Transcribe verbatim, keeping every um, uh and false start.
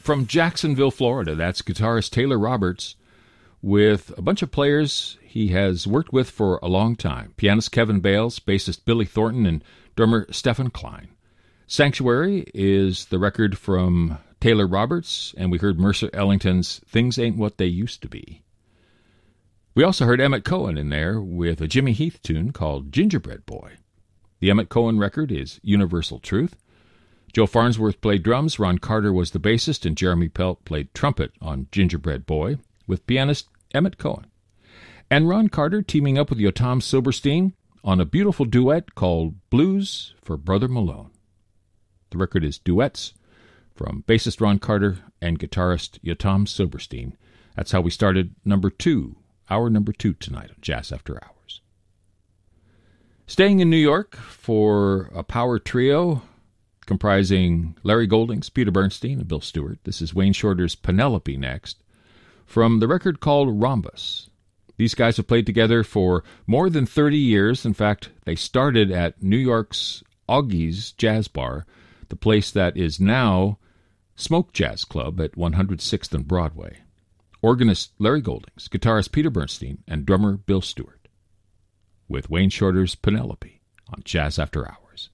from Jacksonville, Florida. That's guitarist Taylor Roberts with a bunch of players he has worked with for a long time. Pianist Kevin Bales, bassist Billy Thornton, and drummer Stephen Klein. Sanctuary is the record from Taylor Roberts, and we heard Mercer Ellington's Things Ain't What They Used to Be. We also heard Emmett Cohen in there with a Jimmy Heath tune called Gingerbread Boy. The Emmett Cohen record is Universal Truth. Joe Farnsworth played drums, Ron Carter was the bassist, and Jeremy Pelt played trumpet on Gingerbread Boy with pianist Emmett Cohen. And Ron Carter teaming up with Yotam Silberstein on a beautiful duet called Blues for Brother Malone. The record is Duets from bassist Ron Carter and guitarist Yotam Silberstein. That's how we started number two, hour number two tonight on Jazz After Hours. Staying in New York for a power trio comprising Larry Goldings, Peter Bernstein, and Bill Stewart. This is Wayne Shorter's Penelope next, from the record called Rhombus. These guys have played together for more than thirty years. In fact, they started at New York's Augie's Jazz Bar, the place that is now Smoke Jazz Club at one hundred sixth and Broadway. Organist Larry Goldings, guitarist Peter Bernstein, and drummer Bill Stewart, with Wayne Shorter's Penelope on Jazz After Hours.